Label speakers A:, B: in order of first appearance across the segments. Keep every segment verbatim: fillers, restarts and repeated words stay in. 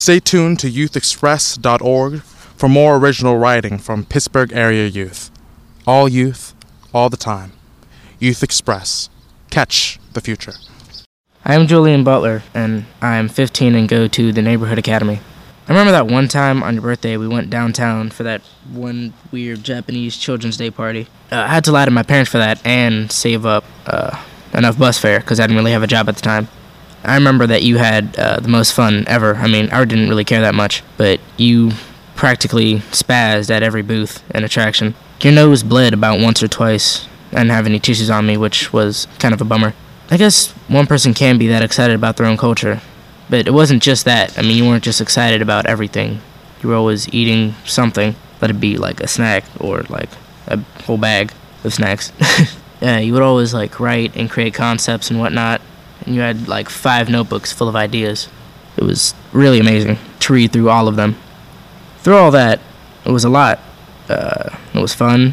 A: Stay tuned to youth express dot org for more original writing from Pittsburgh area youth. All youth, all the time. Youth Express. Catch the future.
B: I am Julian Butler, and I am fifteen and go to the Neighborhood Academy. I remember that one time on your birthday we went downtown for that one weird Japanese Children's Day party. Uh, I had to lie to my parents for that and save up uh, enough bus fare because I didn't really have a job at the time. I remember that you had uh, the most fun ever. I mean, I didn't really care that much, but you practically spazzed at every booth and attraction. Your nose bled about once or twice. I didn't have any tissues on me, which was kind of a bummer. I guess one person can be that excited about their own culture, but it wasn't just that. I mean, you weren't just excited about everything. You were always eating something, let it be like a snack or like a whole bag of snacks. Yeah, you would always like write and create concepts and whatnot. And you had like five notebooks full of ideas. It was really amazing to read through all of them. Through all that, it was a lot. Uh, it was fun.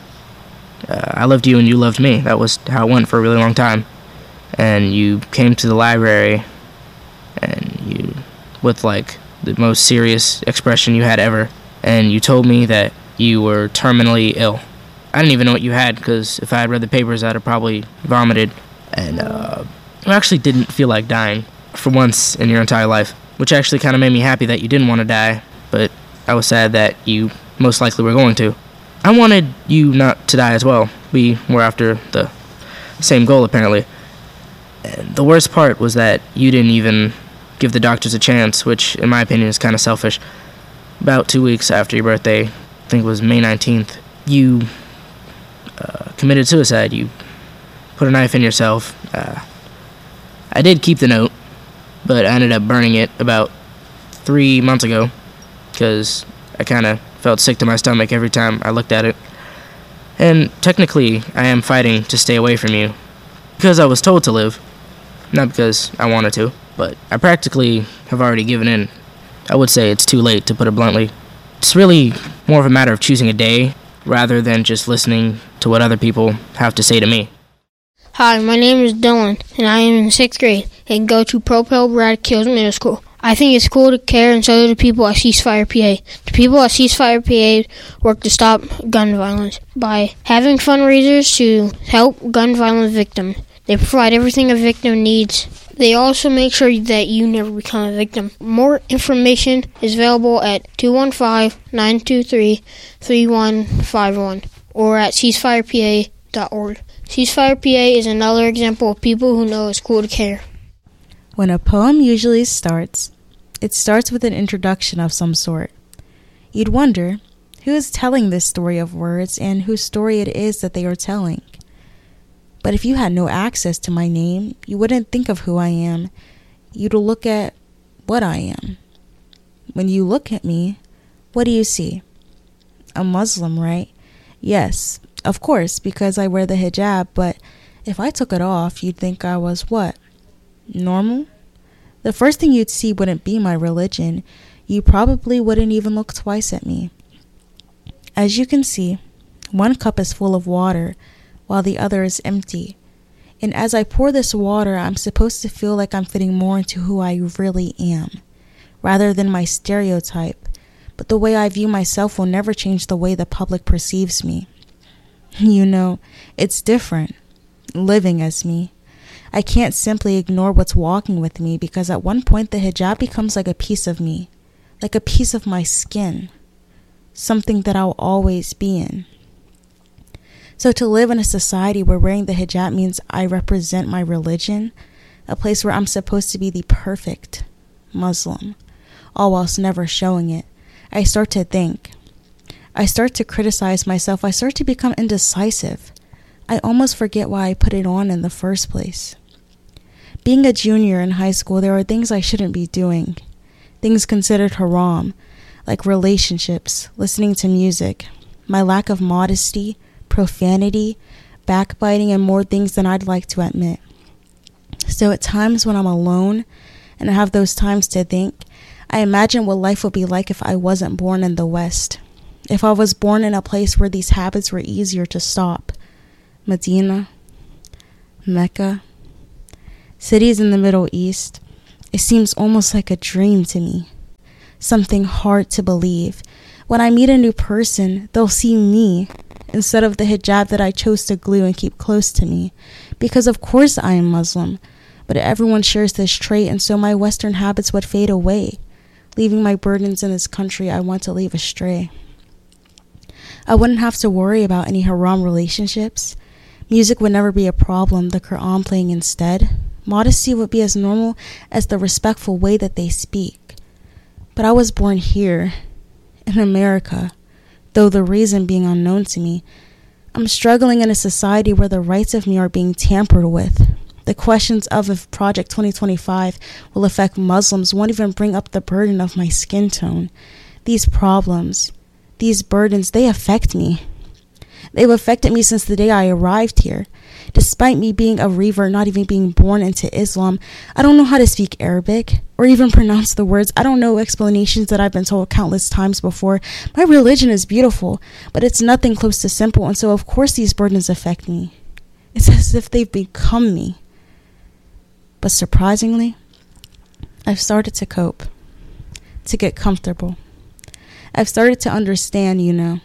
B: Uh, I loved you and you loved me. That was how it went for a really long time. And you came to the library and you, with like the most serious expression you had ever, and you told me that you were terminally ill. I didn't even know what you had, because if I had read the papers, I'd have probably vomited. And uh, I actually didn't feel like dying for once in your entire life, which actually kind of made me happy that you didn't want to die, but I was sad that you most likely were going to. I wanted you not to die as well. We were after the same goal, apparently. And the worst part was that you didn't even give the doctors a chance, which, in my opinion, is kind of selfish. About two weeks after your birthday, I think it was May nineteenth, you uh, committed suicide. You put a knife in yourself. Uh, I did keep the note, but I ended up burning it about three months ago, because I kind of felt sick to my stomach every time I looked at it. And technically, I am fighting to stay away from you, because I was told to live, not because I wanted to, but I practically have already given in. I would say it's too late, to put it bluntly. It's really more of a matter of choosing a day, rather than just listening to what other people have to say to me.
C: Hi, my name is Dylan, and I am in sixth grade and go to Propel Braddock Hills Middle School. I think it's cool to care, and so do the people at Ceasefire P A. The people at Ceasefire P A work to stop gun violence by having fundraisers to help gun violence victims. They provide everything a victim needs. They also make sure that you never become a victim. More information is available at two one five, nine two three, three one five one or at ceasefire p a dot org. Ceasefire P A is another example of people who know it's cool to care.
D: When a poem usually starts, it starts with an introduction of some sort. You'd wonder who is telling this story of words and whose story it is that they are telling. But if you had no access to my name, you wouldn't think of who I am. You'd look at what I am. When you look at me, what do you see? A Muslim, right? Yes, of course, because I wear the hijab, but if I took it off, you'd think I was what? Normal? The first thing you'd see wouldn't be my religion. You probably wouldn't even look twice at me. As you can see, one cup is full of water, while the other is empty. And as I pour this water, I'm supposed to feel like I'm fitting more into who I really am, rather than my stereotype. But the way I view myself will never change the way the public perceives me. You know, it's different, living as me. I can't simply ignore what's walking with me, because at one point the hijab becomes like a piece of me, like a piece of my skin, something that I'll always be in. So to live in a society where wearing the hijab means I represent my religion, a place where I'm supposed to be the perfect Muslim, all whilst never showing it, I start to think. I start to criticize myself. I start to become indecisive. I almost forget why I put it on in the first place. Being a junior in high school, there are things I shouldn't be doing. Things considered haram, like relationships, listening to music, my lack of modesty, profanity, backbiting, and more things than I'd like to admit. So at times when I'm alone and I have those times to think, I imagine what life would be like if I wasn't born in the West. If I was born in a place where these habits were easier to stop. Medina, Mecca, cities in the Middle East. It seems almost like a dream to me. something hard to believe. When I meet a new person, they'll see me instead of the hijab that I chose to glue and keep close to me. Because of course I am Muslim, but everyone shares this trait, and so my Western habits would fade away, leaving my burdens in this country I want to leave astray. I wouldn't have to worry about any haram relationships. Music would never be a problem, the Quran playing instead. Modesty would be as normal as the respectful way that they speak. But I was born here, in America, though the reason being unknown to me. I'm struggling in a society where the rights of me are being tampered with. The questions of if Project twenty twenty-five will affect Muslims won't even bring up the burden of my skin tone. These problems, these burdens, they affect me. They've affected me since the day I arrived here. Despite me being a revert, not even being born into Islam, I don't know how to speak Arabic or even pronounce the words. I don't know explanations that I've been told countless times before. My religion is beautiful, but it's nothing close to simple, and so of course these burdens affect me. It's as if they've become me. But surprisingly, I've started to cope, to get comfortable. I've started to understand, you know.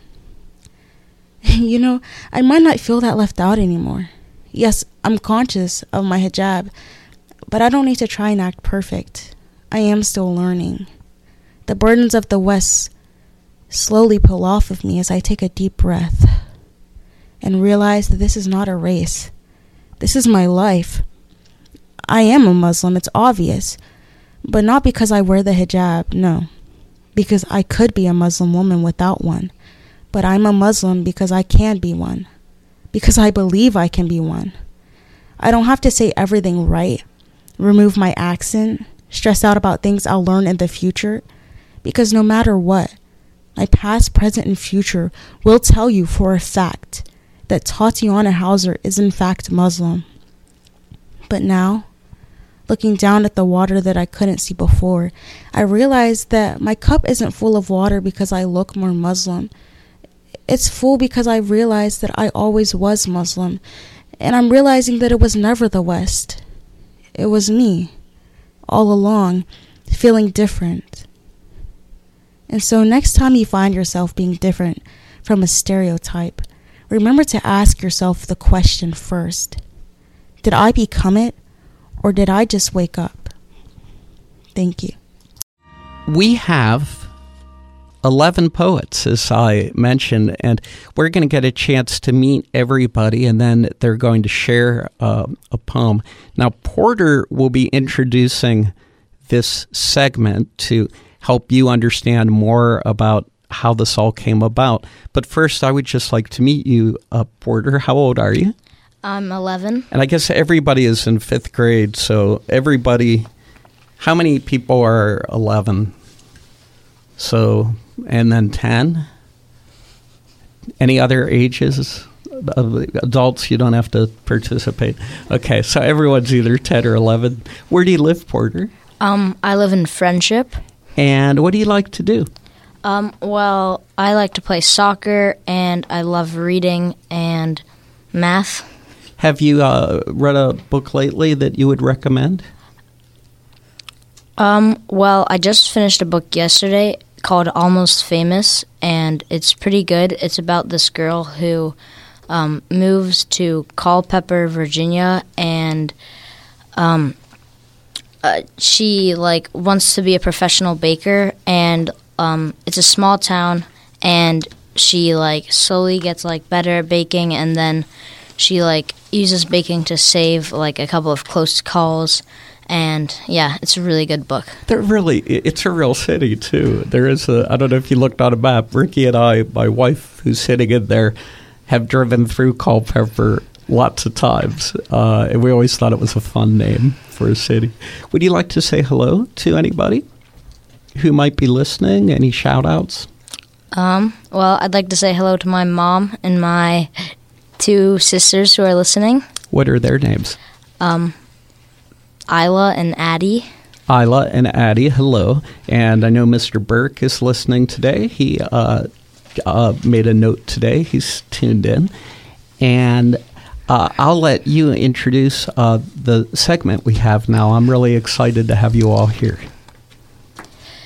D: You know, I might not feel that left out anymore. Yes, I'm conscious of my hijab, but I don't need to try and act perfect. I am still learning. The burdens of the West slowly pull off of me as I take a deep breath and realize that this is not a race. This is my life. I am a Muslim, it's obvious, but not because I wear the hijab, no. Because I could be a Muslim woman without one. But I'm a Muslim because I can be one. Because I believe I can be one. I don't have to say everything right, remove my accent, stress out about things I'll learn in the future. Because no matter what, my past, present, and future will tell you for a fact that Tatiana Hauser is in fact Muslim. But now, looking down at the water that I couldn't see before, I realized that my cup isn't full of water because I look more Muslim. It's full because I realized that I always was Muslim, and I'm realizing that it was never the West. It was me, all along, feeling different. And so next time you find yourself being different from a stereotype, remember to ask yourself the question first. Did I become it, or did I just wake up? Thank you.
E: We have eleven poets, as I mentioned, and we're going to get a chance to meet everybody, and then they're going to share uh, a poem. Now, Porter will be introducing this segment to help you understand more about how this all came about. But first, I would just like to meet you, uh, Porter. How old are you?
F: I'm eleven.
E: And I guess everybody is in fifth grade, so everybody, how many people are eleven? So, and then ten? Any other ages? Adults, you don't have to participate. Okay, so everyone's either ten or eleven. Where do you live, Porter?
F: Um, I live in Friendship.
E: And what do you like to do?
F: Um, well, I like to play soccer, and I love reading and math.
E: Have you uh, read a book lately that you would recommend?
F: Um, well, I just finished a book yesterday called Almost Famous, and it's pretty good. It's about this girl who um, moves to Culpeper, Virginia, and um, uh, she like wants to be a professional baker, and um, it's a small town, and she like slowly gets like better at baking, and then she like uses baking to save like a couple of close calls. And yeah, it's a really good book.
E: They're really, it's a real city too. There is a, I don't know if you looked on a map, Ricky and I, my wife who's sitting in there, have driven through Culpeper lots of times. Uh, and we always thought it was a fun name for a city. Would you like to say hello to anybody who might be listening? Any shout outs?
F: Um, well, I'd like to say hello to my mom and my two sisters who are listening.
E: What are their names?
F: Um, Isla and Addie.
E: Isla and Addie, hello. And I know Mister Burke is listening today. He uh, uh, made a note today. He's tuned in. And uh, I'll let you introduce uh, the segment we have now. I'm really excited to have you all here.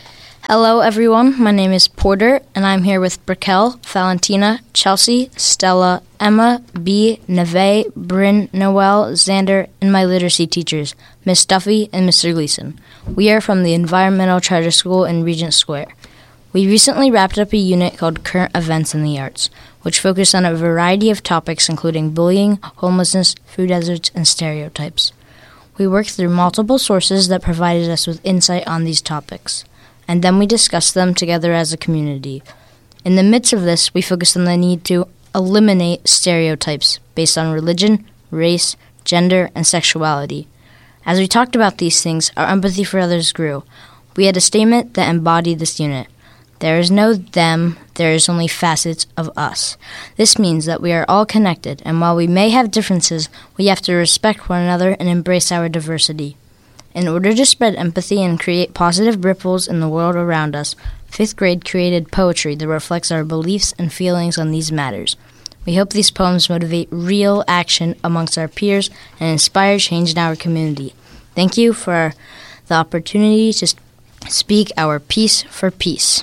F: Hello, everyone. My name is Porter, and I'm here with Brickell, Valentina, Chelsea, Stella, Emma, B, Neve, Bryn, Noel, Xander, and my literacy teachers, Miss Duffy and Mister Gleason. We are from the Environmental Charter School in Regent Square. We recently wrapped up a unit called Current Events in the Arts, which focused on a variety of topics including bullying, homelessness, food deserts, and stereotypes. We worked through multiple sources that provided us with insight on these topics, and then we discussed them together as a community. In the midst of this, we focused on the need to eliminate stereotypes based on religion, race, gender, and sexuality. As we talked about these things, our empathy for others grew. We had a statement that embodied this unit. There is no them, there is only facets of us. This means that we are all connected, and while we may have differences, we have to respect one another and embrace our diversity. In order to spread empathy and create positive ripples in the world around us, fifth grade created poetry that reflects our beliefs and feelings on these matters. We hope these poems motivate real action amongst our peers and inspire change in our community. Thank you for the opportunity to speak our piece for peace.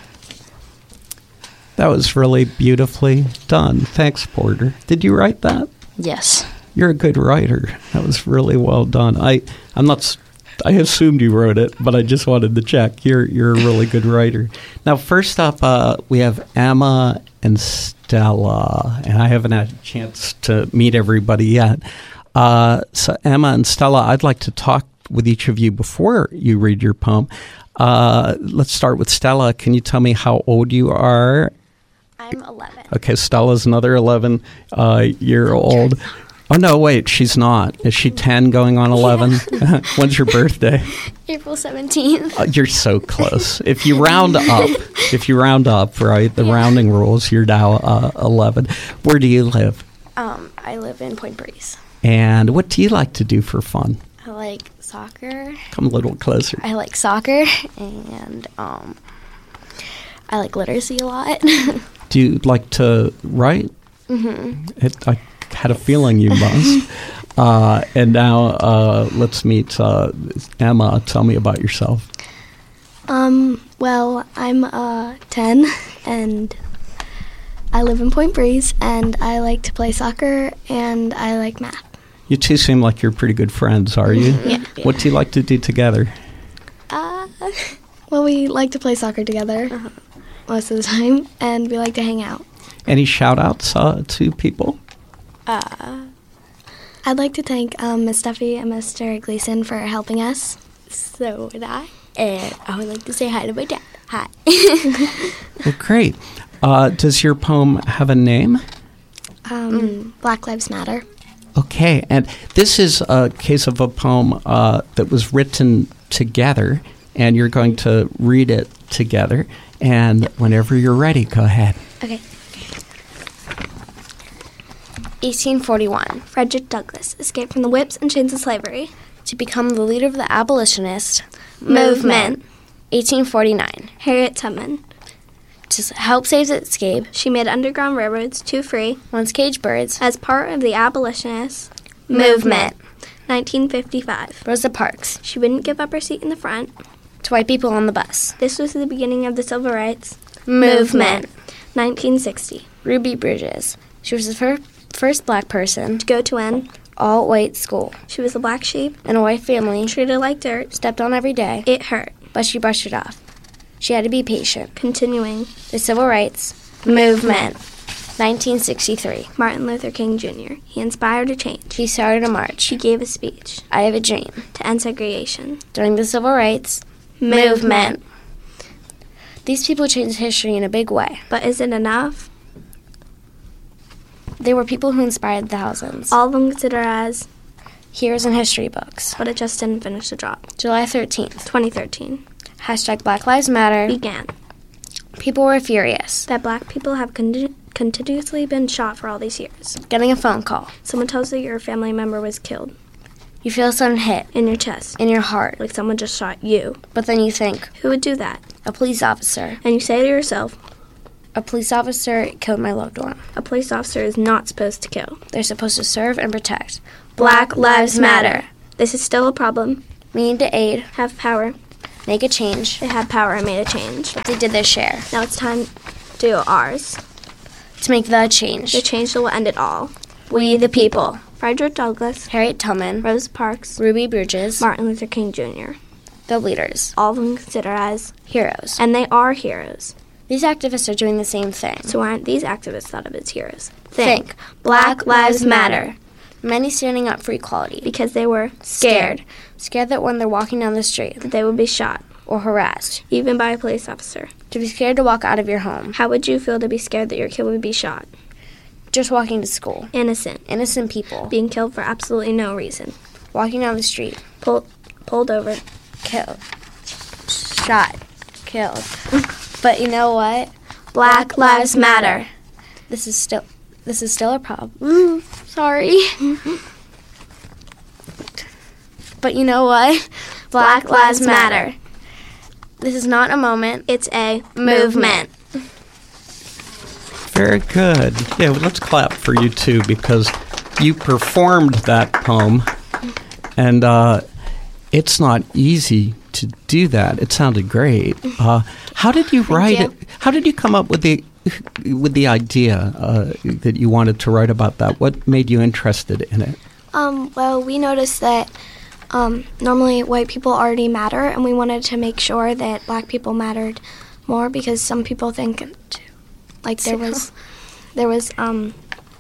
E: That was really beautifully done. Thanks, Porter. Did you write that?
F: Yes.
E: You're a good writer. That was really well done. I, I'm not... I assumed you wrote it, but I just wanted to check. You're you're a really good writer. Now, first up, uh, we have Emma and Stella, and I haven't had a chance to meet everybody yet. Uh, so, Emma and Stella, I'd like to talk with each of you before you read your poem. Uh, let's start with Stella. Can you tell me how old you are?
G: I'm eleven.
E: Okay, Stella's another eleven uh, year old. Oh, no, wait, she's not. Is she ten going on eleven? Yeah. When's your birthday?
G: April seventeenth.
E: Uh, you're so close. If you round up, if you round up, right, the yeah. rounding rules, you're now uh, eleven. Where do you live?
G: Um, I live in Point Breeze.
E: And what do you like to do for fun?
G: I like soccer.
E: Come a little closer.
G: I like soccer, and um, I like literacy a lot.
E: Do you like to write? Mm-hmm. It, I had a feeling you must. uh, and now uh, let's meet uh, Emma. Tell me about yourself.
G: Um. Well, I'm uh, ten, and I live in Point Breeze, and I like to play soccer, and I like math.
E: You two seem like you're pretty good friends, are you?
G: Yeah.
E: What do you like to do together?
G: Uh, well, we like to play soccer together uh-huh. most of the time, and we like to hang out.
E: Any shout-outs uh, to people?
G: Uh, I'd like to thank um, Miss Duffy and Mister Gleason for helping us. So would I. And I would like to say hi to my dad. Hi.
E: Well, great. Uh, does your poem have a name?
G: Um, mm. Black Lives Matter.
E: Okay, and this is a case of a poem uh, that was written together, and you're going to read it together. And yep. Whenever you're ready, go ahead.
G: Okay. eighteen forty-one. Frederick Douglass escaped from the whips and chains of slavery
H: to become the leader of the abolitionist
G: movement. movement.
H: eighteen forty-nine.
G: Harriet Tubman.
H: To help save the escape,
G: she made underground railroads to free
H: once caged birds
G: as part of the abolitionist
H: movement.
G: movement. nineteen fifty-five.
H: Rosa Parks.
G: She wouldn't give up her seat in the front
H: to white people on the bus.
G: This was the beginning of the civil rights
H: movement.
G: movement. nineteen sixty.
H: Ruby Bridges. She was the fir- first black person
G: to go to an
H: all-white school.
G: She was a black sheep
H: in a white family,
G: treated like dirt,
H: stepped on every day.
G: It hurt,
H: but she brushed it off. She had to be patient.
G: Continuing
H: the civil rights movement. nineteen sixty-three.
G: Martin Luther King Junior He inspired a change.
H: He started a march.
G: He gave a speech.
H: I have a dream.
G: To end segregation.
H: During the civil rights
G: movement.
H: movement. These people changed history in a big way.
G: But is it enough?
H: They were people who inspired thousands.
G: All of them consider as
H: heroes in history books.
G: But it just didn't finish the job.
H: July thirteenth.
G: twenty thirteen.
H: Hashtag Black Lives Matter
G: began.
H: People were furious
G: that black people have con- continuously been shot for all these years.
H: Getting a phone call.
G: Someone tells you your family member was killed.
H: You feel a sudden hit.
G: In your chest.
H: In your heart.
G: Like someone just shot you.
H: But then you think,
G: who would do that?
H: A police officer.
G: And you say to yourself,
H: a police officer killed my loved one.
G: A police officer is not supposed to kill.
H: They're supposed to serve and protect.
G: Black Lives Matter. This is still a problem.
H: We need to aid,
G: have power,
H: make a change.
G: They had power and made a change.
H: They did their share.
G: Now it's time to do ours.
H: To make the change.
G: The change that will end it all.
H: We the people.
G: Frederick Douglass,
H: Harriet Tubman,
G: Rosa Parks,
H: Ruby Bridges,
G: Martin Luther King Junior
H: the leaders.
G: All of them considered as
H: heroes.
G: And they are heroes.
H: These activists are doing the same thing.
G: So why aren't these activists thought of as heroes?
H: Think. Think. Black Lives Matter. Many standing up for equality.
G: Because they were
H: scared. Scared, scared that when they're walking down the street,
G: that they would be shot.
H: Or harassed.
G: Even by a police officer.
H: To be scared to walk out of your home.
G: How would you feel to be scared that your kid would be shot?
H: Just walking to school.
G: Innocent.
H: Innocent people.
G: Being killed for absolutely no reason.
H: Walking down the street.
G: Pulled, pulled over.
H: Killed. Shot. Killed. But you know what?
G: Black, Black Lives Matter.
H: Matter. This is still this is still a problem.
G: Mm, sorry.
H: But you know what?
G: Black, Black Lives Matter.
H: Matter. This is not a moment.
G: It's a
H: movement.
G: movement.
E: Very good. Yeah, well, let's clap for you too, because you performed that poem, and uh, it's not easy to do that. It sounded great. Uh, how did you write
G: you.
E: it? How did you come up with the with the idea uh, that you wanted to write about that? What made you interested in it?
G: Um, well, we noticed that um, normally white people already matter, and we wanted to make sure that black people mattered more, because some people think, like there was, there was, um,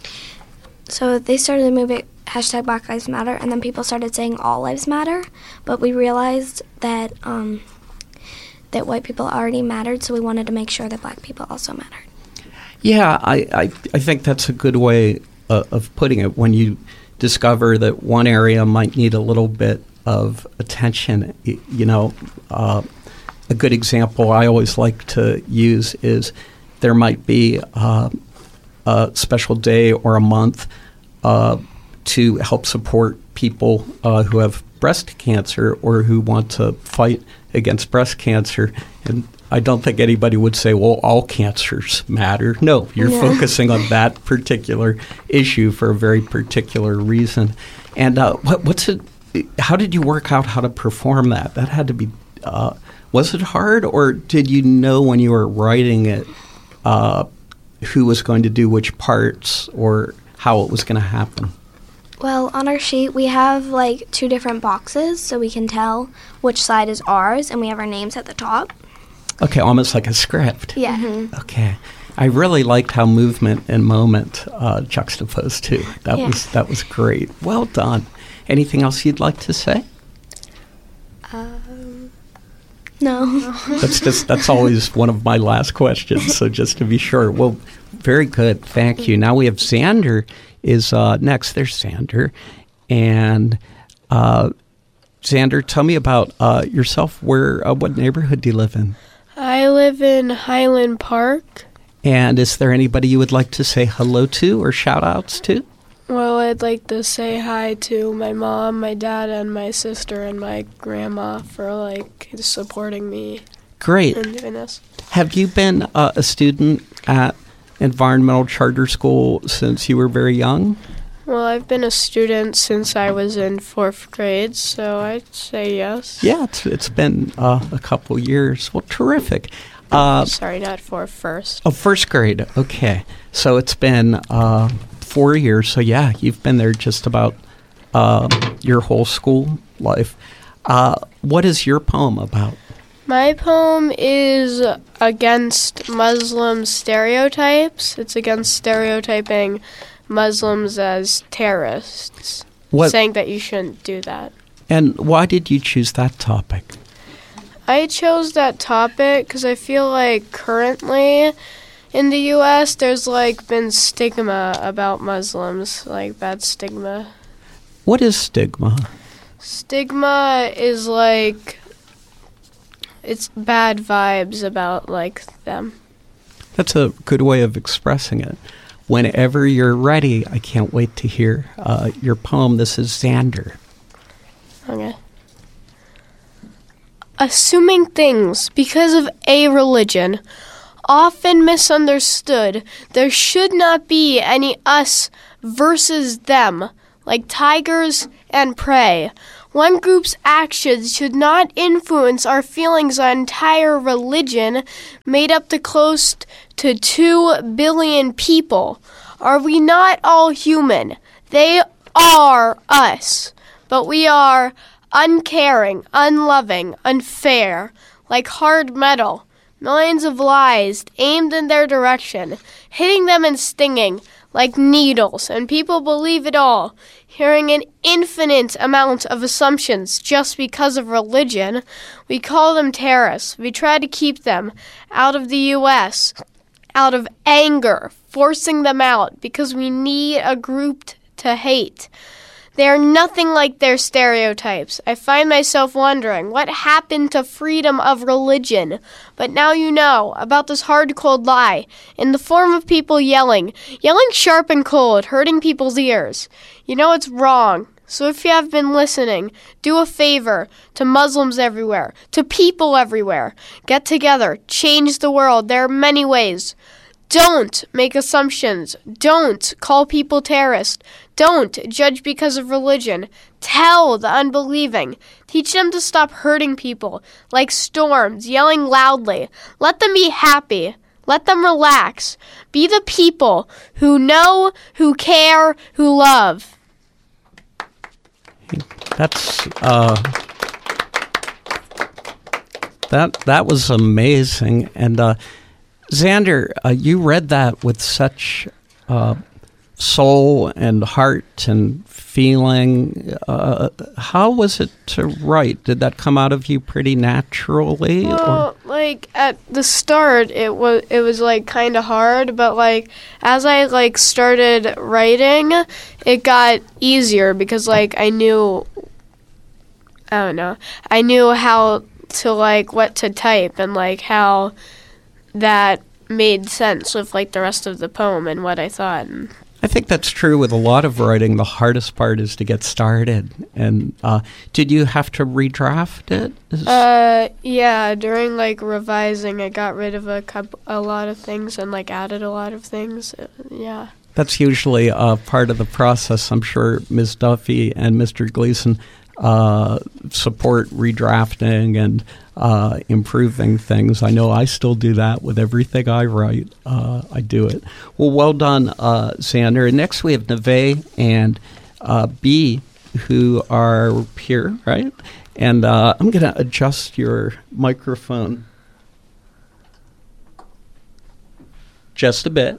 G: so they started the movement hashtag Black Lives Matter, and then people started saying all lives matter, but we realized that um, that white people already mattered, so we wanted to make sure that black people also mattered.
E: Yeah, I, I, I think that's a good way uh, of putting it. When you discover that one area might need a little bit of attention, you, you know, uh, a good example I always like to use is there might be uh, a special day or a month uh, to help support people uh, who have breast cancer or who want to fight against breast cancer. And I don't think anybody would say, well, all cancers matter. No, you're yeah. focusing on that particular issue for a very particular reason. And uh, what, what's it? How did you work out how to perform that? That had to be, uh, was it hard, or did you know when you were writing it uh, who was going to do which parts or how it was going to happen?
G: Well, on our sheet, we have like two different boxes so we can tell which side is ours, and we have our names at the top.
E: Okay, almost like a script.
G: Yeah.
H: Mm-hmm.
E: Okay. I really liked how movement and moment uh, juxtaposed too. That
G: yeah.
E: was that was great. Well done. Anything else you'd like to say?
G: Um, no.
E: That's just that's always one of my last questions. So just to be sure. Well, very good. Thank you. Now we have Xander is uh, next. There's Xander, and uh, Xander, tell me about uh, yourself. Where, uh, what neighborhood do you live in?
I: I live in Highland Park.
E: And is there anybody you would like to say hello to or shout-outs to?
I: Well, I'd like to say hi to my mom, my dad, and my sister, and my grandma for, like, supporting me.
E: Great.
I: In doing this.
E: Have you been uh, a student at Environmental Charter School since you were very young?
I: Well, I've been a student since I was in fourth grade, so I'd say yes.
E: Yeah, it's, it's been uh, a couple years. Well, terrific. Uh,
I: Sorry, not fourth, first.
E: Oh, first grade. Okay. So it's been uh, four years. So, yeah, you've been there just about uh, your whole school life. Uh, what is your poem about?
I: My poem is against Muslim stereotypes. It's against stereotyping Muslims as terrorists,
E: what?
I: saying that you shouldn't do that.
E: And why did you choose that topic?
I: I chose that topic because I feel like currently in the U S there's like been stigma about Muslims, like bad stigma.
E: What is stigma?
I: Stigma is like, it's bad vibes about like them.
E: That's a good way of expressing it. Whenever you're ready, I can't wait to hear uh, your poem. This is Xander.
I: Okay. Assuming things because of a religion, often misunderstood, there should not be any us versus them, like tigers and prey. One group's actions should not influence our feelings on entire religion made up to close to two billion people. Are we not all human? They are us, but we are uncaring, unloving, unfair, like hard metal, millions of lies aimed in their direction, hitting them and stinging like needles, and people believe it all, hearing an infinite amount of assumptions just because of religion. We call them terrorists. We try to keep them out of the U S, out of anger, forcing them out because we need a group t- to hate. They are nothing like their stereotypes. I find myself wondering, what happened to freedom of religion? But now you know about this hard, cold lie, in the form of people yelling, yelling sharp and cold, hurting people's ears. You know it's wrong. So if you have been listening, do a favor to Muslims everywhere, to people everywhere. Get together, change the world. There are many ways. Don't make assumptions. Don't call people terrorists. Don't judge because of religion. Tell the unbelieving. Teach them to stop hurting people like storms, yelling loudly. Let them be happy. Let them relax. Be the people who know, who care, who love.
E: That's uh, that that was amazing, and uh, Xander, uh, you read that with such uh, soul and heart and feeling. Uh, how was it to write? Did that come out of you pretty naturally?
I: Well,
E: or?
I: like at the start, it was it was like kind of hard, but like as I like started writing, it got easier because like I knew, I don't know, I knew how to like what to type and like how that made sense with like the rest of the poem and what I thought.
E: I think that's true with a lot of writing. The hardest part is to get started. And uh, did you have to redraft it? Is
I: uh, yeah. During like revising, I got rid of a couple, a lot of things, and like added a lot of things. Uh, yeah.
E: That's usually uh, part of the process. I'm sure Miz Duffy and Mister Gleason uh, support redrafting and uh, improving things. I know I still do that with everything I write. Uh, I do it. Well, well done, uh, Xander. Next we have Neve and uh, B, who are here, right? And uh, I'm going to adjust your microphone just a bit.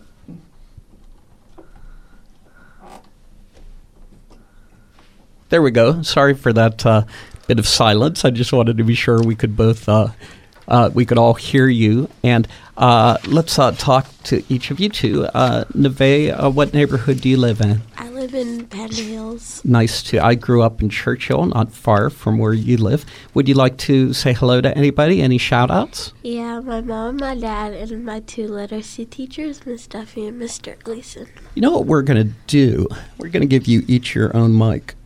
E: There we go. Sorry for that uh, bit of silence. I just wanted to be sure we could both, uh, uh, we could all hear you. And uh, let's uh, talk to each of you two. Uh, Neve, uh, what neighborhood do you live in?
J: I live in Patton Hills.
E: Nice to. I grew up in Churchill, not far from where you live. Would you like to say hello to anybody? Any shout-outs?
J: Yeah, my mom, my dad, and my two literacy teachers, Miss Duffy and Mister Gleason.
E: You know what we're going to do? We're going to give you each your own mic.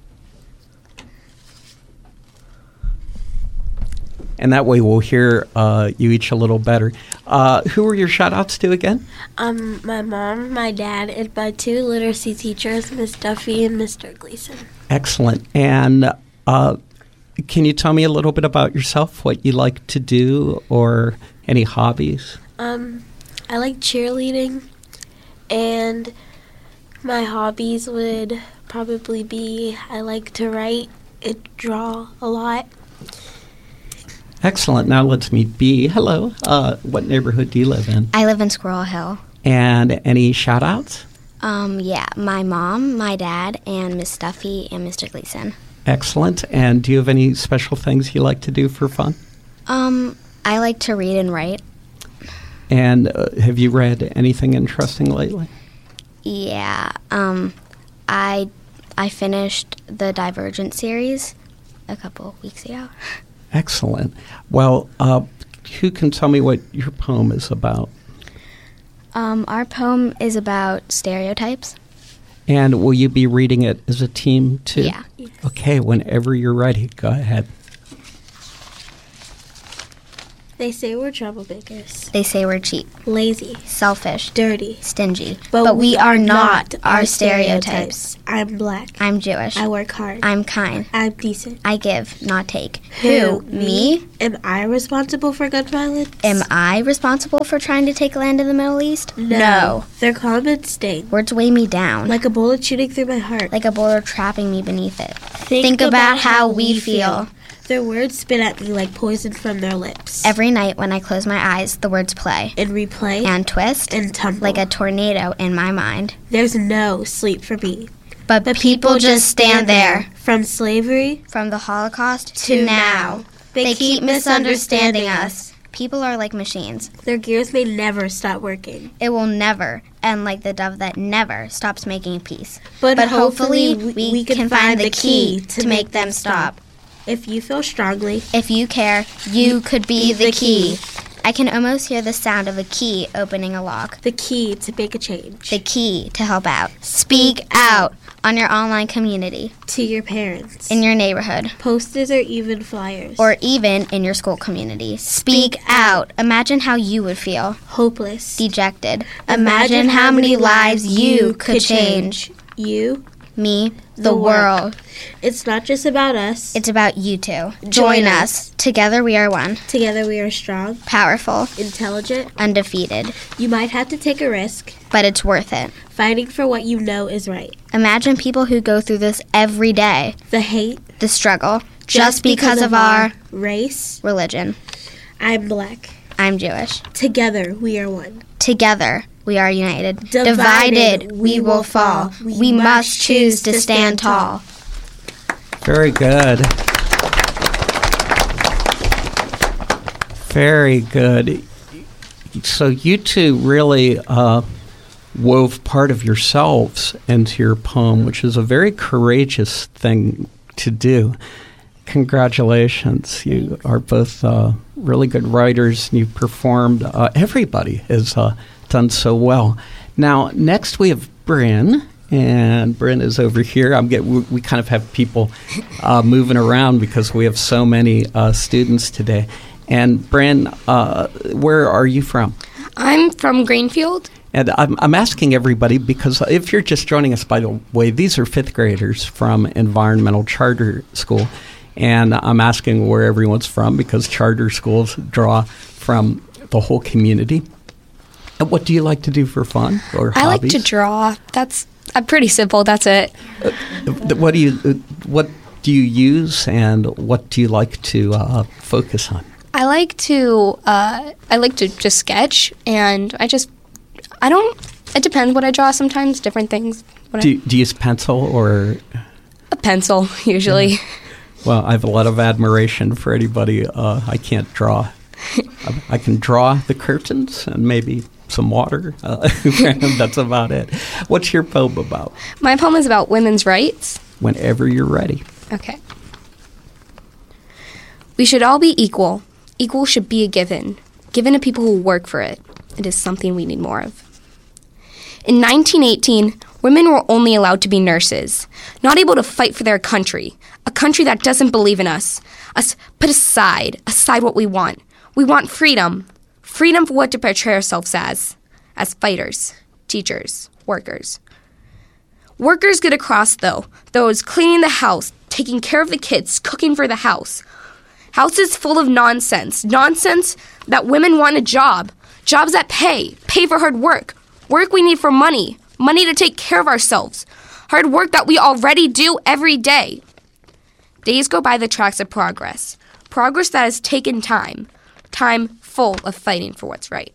E: And that way we'll hear uh, you each a little better. Uh, who were your shout-outs to again?
J: Um, my mom, my dad, and my two literacy teachers, Miss Duffy and Mister Gleason.
E: Excellent. And uh, can you tell me a little bit about yourself, what you like to do, or any hobbies?
J: Um, I like cheerleading, and my hobbies would probably be I like to write and draw a lot.
E: Excellent. Now let's meet B. Hello. Uh, what neighborhood do you live in?
K: I live in Squirrel Hill.
E: And any shout-outs?
K: Um, yeah, my mom, my dad, and Miss Duffy and Mister Gleason.
E: Excellent. And do you have any special things you like to do for fun?
K: Um, I like to read and write.
E: And uh, have you read anything interesting lately?
K: Yeah. Um, I I finished the Divergent series a couple weeks ago.
E: Excellent. Well, uh, who can tell me what your poem is about?
K: Um, our poem is about stereotypes.
E: And will you be reading it as a team, too?
K: Yeah.
E: Okay, whenever you're ready, go ahead.
J: They say we're troublemakers.
K: They say we're cheap,
J: lazy,
K: selfish,
J: dirty,
K: stingy.
J: But,
K: But
J: we,
K: we
J: are
K: are
J: not
K: not
J: our
K: our
J: stereotypes.
K: stereotypes.
J: I'm black.
K: I'm Jewish.
J: I work hard.
K: I'm kind.
J: I'm decent.
K: I give, not take.
J: Who?
K: Me?
J: Am I responsible for gun violence?
K: Am I responsible for trying to take land in the Middle East?
J: No. Their comments sting.
K: Words weigh me down.
J: Like a bullet shooting through my heart.
K: Like a boulder trapping me beneath it.
J: Think,
K: Think about how we feel.
J: Their words spit at me like poison from their lips.
K: Every night when I close my eyes, the words play.
J: And replay.
K: And twist.
J: And tumble.
K: Like a tornado in my mind.
J: There's no sleep for me.
K: But, but people, people just stand there.
J: From slavery.
K: From the Holocaust.
J: To,
K: to
J: now.
K: now.
J: They,
K: they
J: keep
K: keep misunderstanding
J: misunderstanding
K: us. People are like machines.
J: Their gears may never stop working.
K: It will never end like the dove that never stops making peace.
J: But,
K: but
J: hopefully,
K: hopefully
J: we,
K: we,
J: we can,
K: can
J: find the
K: key
J: key
K: to make them stop.
J: If you feel strongly,
K: if you care, you could be the key. I can almost hear the sound of a key opening a lock.
J: The key to make a change.
K: The key to help out. Speak out on your online community.
J: To your parents.
K: In your neighborhood.
J: Posters or even flyers.
K: Or even in your school community. Speak out. Imagine how you would feel.
J: Hopeless.
K: Dejected. Imagine how many lives you could change.
J: You.
K: Me. The world.
J: It's not just about us.
K: It's about you two.
J: Join,
K: Join
J: us.
K: us. Together we are one.
J: Together we are strong.
K: Powerful.
J: Intelligent.
K: Undefeated.
J: You might have to take a risk.
K: But it's worth it.
J: Fighting for what you know is right.
K: Imagine people who go through this every day.
J: The hate.
K: The struggle.
J: Just,
K: Just because,
J: because
K: of,
J: of
K: our
J: race.
K: Religion.
J: I'm black.
K: I'm Jewish.
J: Together we are one.
K: Together we are united.
J: Divided,
K: Divided we will fall. We, we must choose to stand tall.
E: Very good. Very good. So you two really uh, wove part of yourselves into your poem, which is a very courageous thing to do. Congratulations. You are both uh, really good writers, and you performed. Uh, everybody has uh, done so well. Now, next we have Bryn. And Bryn is over here. I'm get, we, we kind of have people uh, moving around because we have so many uh, students today. And Bryn, uh, where are you from?
L: I'm from Greenfield.
E: And I'm, I'm asking everybody because if you're just joining us, by the way, these are fifth graders from Environmental Charter School. And I'm asking where everyone's from because charter schools draw from the whole community. And what do you like to do for fun or
L: I
E: hobbies?
L: like to draw. That's uh, pretty simple. That's it.
E: Uh, what do you uh, what do you use, and what do you like to uh, focus on?
L: I like to uh, I like to just sketch, and I just I don't. It depends what I draw. Sometimes different things. What
E: Do
L: I,
E: you, do you use pencil or
L: a pencil usually?
E: Well, I have a lot of admiration for anybody. Uh, I can't draw. I, I can draw the curtains and maybe some water. Uh, that's about it. What's your poem about?
L: My poem is about women's rights.
E: Whenever you're ready.
L: Okay. We should all be equal. Equal should be a given. Given to people who work for it. It is something we need more of. In nineteen eighteen, women were only allowed to be nurses, not able to fight for their country, a country that doesn't believe in us. Us put aside, aside what we want. We want freedom. Freedom for what to portray ourselves as, as fighters, teachers, workers. Workers get across, though, those cleaning the house, taking care of the kids, cooking for the house. Houses full of nonsense, nonsense that women want a job, jobs that pay, pay for hard work, work we need for money, money to take care of ourselves, hard work that we already do every day. Days go by the tracks of progress, progress that has taken time, time full of fighting for what's right.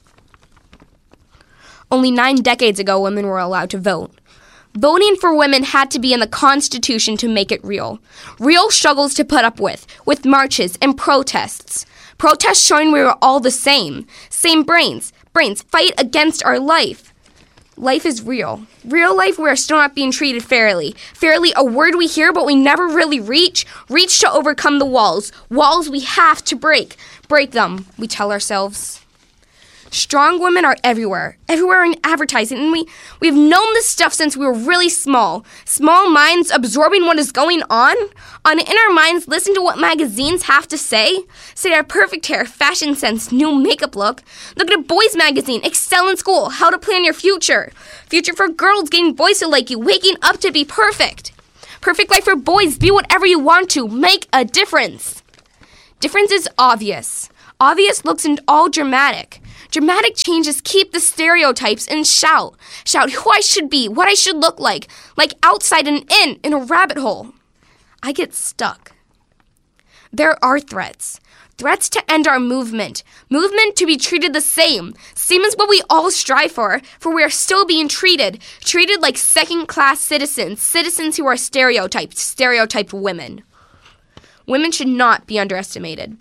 L: Only nine decades ago, women were allowed to vote. Voting for women had to be in the Constitution to make it real. Real struggles to put up with, with marches and protests. Protests showing we were all the same. Same brains. Brains fight against our life. Life is real. Real life, we are still not being treated fairly. Fairly, a word we hear but we never really reach. Reach to overcome the walls. Walls we have to break. Break them, we tell ourselves. Strong women are everywhere, everywhere in advertising, and we, we've known this stuff since we were really small. Small minds absorbing what is going on. On in our minds, listen to what magazines have to say. Say our perfect hair, fashion sense, new makeup look. Look at a boys magazine, excel in school, how to plan your future. Future for girls, getting boys to like you, waking up to be perfect. Perfect life for boys, be whatever you want to, make a difference. Difference is obvious. Obvious looks and all dramatic. Dramatic changes keep the stereotypes and shout. Shout who I should be, what I should look like, like outside and in, in a rabbit hole. I get stuck. There are threats. Threats to end our movement. Movement to be treated the same. Same as what we all strive for, for we are still being treated. Treated like second-class citizens. Citizens who are stereotyped. Stereotyped women. Women should not be underestimated.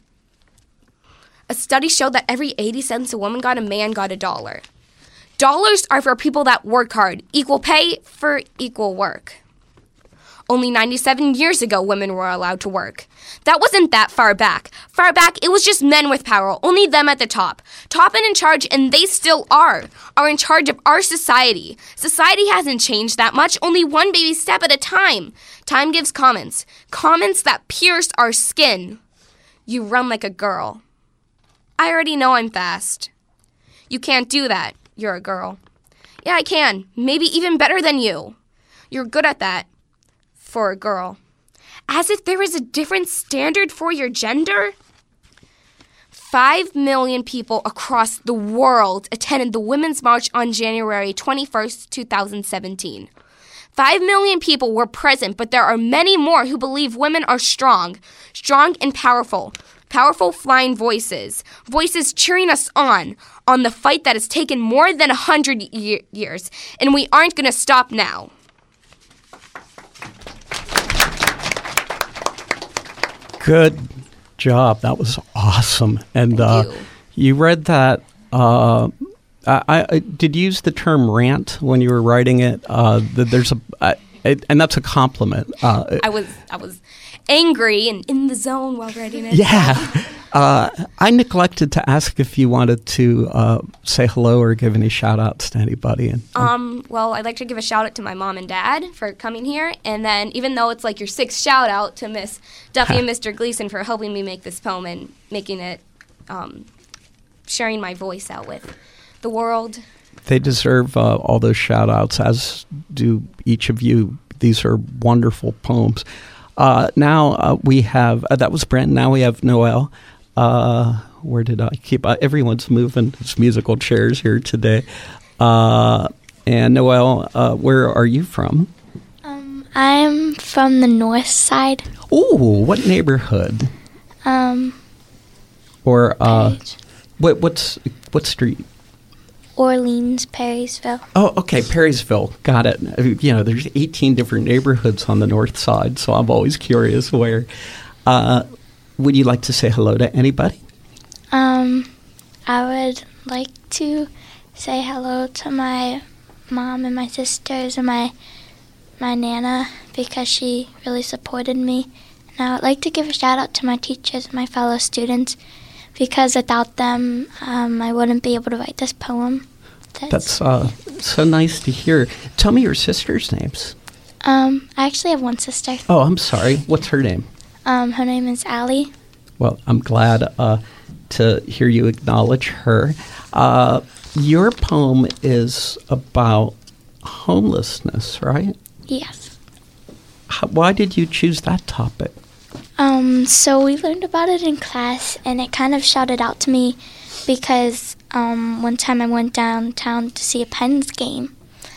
L: A study showed that every eighty cents a woman got, a man got a dollar. Dollars are for people that work hard. Equal pay for equal work. Only ninety-seven years ago, women were allowed to work. That wasn't that far back. Far back, it was just men with power, only them at the top. Top and in charge, and they still are, are in charge of our society. Society hasn't changed that much, only one baby step at a time. Time gives comments. Comments that pierce our skin. You run like a girl. I already know I'm fast. You can't do that. You're a girl. Yeah, I can. Maybe even better than you. You're good at that. For a girl. As if there is a different standard for your gender? Five million people across the world attended the Women's March on January twenty-first, twenty seventeen. Five million people were present, but there are many more who believe women are strong. Strong and powerful. Powerful flying voices. Voices cheering us on. On the fight that has taken more than a hundred ye- years. And we aren't going to stop now.
E: Good job. That was awesome. And uh, you. you read that. Uh, I, I did you use the term rant when you were writing it. Uh, that there's a, uh, it, and that's a compliment. Uh,
L: I was I was angry and in the zone while writing it.
E: Yeah. Uh, I neglected to ask if you wanted to uh, say hello or give any shout-outs to anybody. And, um,
L: um, well, I'd like to give a shout-out to my mom and dad for coming here. And then even though it's like your sixth shout-out to Miss Duffy and Mister Gleason for helping me make this poem and making it, um, sharing my voice out with the world.
E: They deserve uh, all those shout-outs, as do each of you. These are wonderful poems. Uh, now uh, we have, uh, that was Brent, now we have Noelle. Uh, where did I keep? Uh, everyone's moving his musical chairs here today. Uh, and Noelle, uh, where are you from?
M: Um, I'm from the north side.
E: Ooh, what neighborhood?
M: Um,
E: or uh, what? What's what street?
M: Orleans, Perrysville.
E: Oh, okay, Perrysville. Got it. You know, there's eighteen different neighborhoods on the north side, so I'm always curious where. Uh, Would you like to say hello to anybody?
M: Um, I would like to say hello to my mom and my sisters and my my Nana because she really supported me. And I would like to give a shout out to my teachers and my fellow students because without them, um, I wouldn't be able to write this poem. That's,
E: That's uh, so nice to hear. Tell me your sisters' names.
M: Um, I actually have one sister.
E: Oh, I'm sorry. What's her name?
M: Um, her name is Allie.
E: Well, I'm glad uh, to hear you acknowledge her. Uh, your poem is about homelessness, right?
M: Yes.
E: How, why did you choose that topic?
M: Um, so we learned about it in class, and it kind of shouted out to me because um, one time I went downtown to see a Pens game,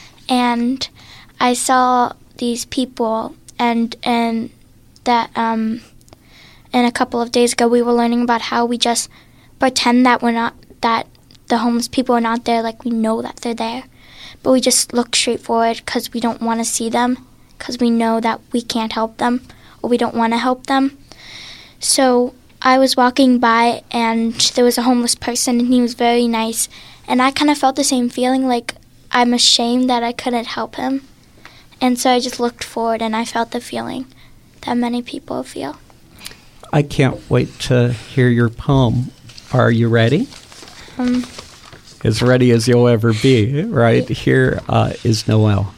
M: and I saw these people, and and that um, and a couple of days ago we were learning about how we just pretend that we're not, that the homeless people are not there, like we know that they're there, but we just look straight forward because we don't want to see them, because we know that we can't help them, or we don't want to help them. So I was walking by and there was a homeless person and he was very nice, and I kind of felt the same feeling, like I'm ashamed that I couldn't help him, and so I just looked forward and I felt the feeling that many people feel.
E: I can't wait to hear your poem. Are you ready?
M: Um,
E: as ready as you'll ever be, right? Here uh, is Noelle.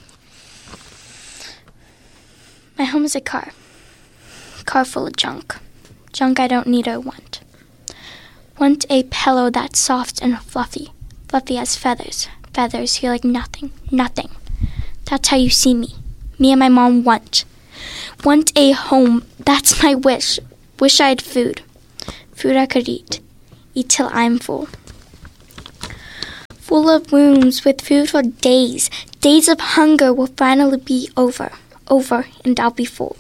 M: My home is a car. Car full of junk. Junk I don't need or want. Want a pillow that's soft and fluffy. Fluffy as feathers. Feathers feel like nothing. Nothing. That's how you see me. Me and my mom want. Want a home. That's my wish. Wish I had food. Food I could eat. Eat till I'm full. Full of rooms with food for days. Days of hunger will finally be over. Over, and I'll be full.